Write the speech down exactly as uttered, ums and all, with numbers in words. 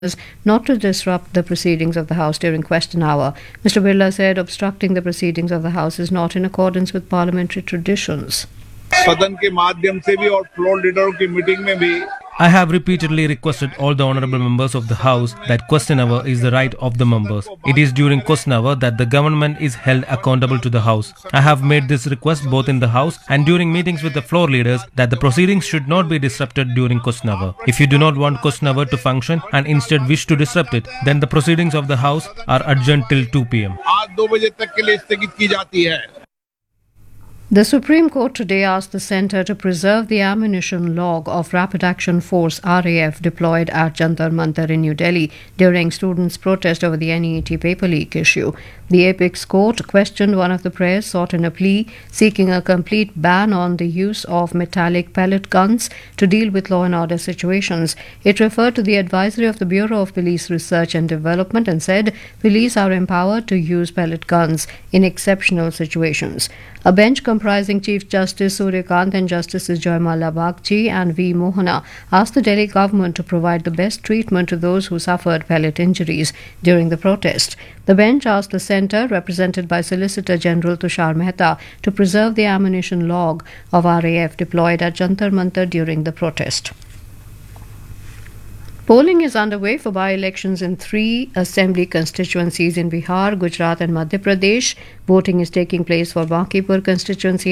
not to disrupt the proceedings of the House during question hour. Mister Birla said obstructing the proceedings of the House is not in accordance with parliamentary traditions. सदन के माध्यम से भी और floor लीडरों की meeting में भी I have repeatedly requested all the honorable members of the House that question hour is the right of the members. It is during question hour that the government is held accountable to the House. I have made this request both in the House and during meetings with the floor leaders that the proceedings should not be disrupted during question hour. If you do not want question hour to function and instead wish to disrupt it, then the proceedings of the House are adjourned till two p m आज दो बजे तक के लिए स्थगित की जाती है. The Supreme Court today asked the centre to preserve the ammunition log of Rapid Action Force R A F deployed at Jantar Mantar in New Delhi during students' protest over the N E E T paper leak issue. The Apex Court questioned one of the prayers sought in a plea seeking a complete ban on the use of metallic pellet guns to deal with law and order situations. It referred to the advisory of the Bureau of Police Research and Development and said police are empowered to use pellet guns in exceptional situations. A bench comprising Chief Justice Suryakant and Justices Joymala Bagchi and V. Mohana asked the Delhi government to provide the best treatment to those who suffered pellet injuries during the protest. The bench asked the centre, represented by Solicitor General Tushar Mehta, to preserve the ammunition log of R A F deployed at Jantar Mantar during the protest. Polling is underway for by-elections in three assembly constituencies in Bihar, Gujarat and Madhya Pradesh. Voting is taking place for Bankipur constituency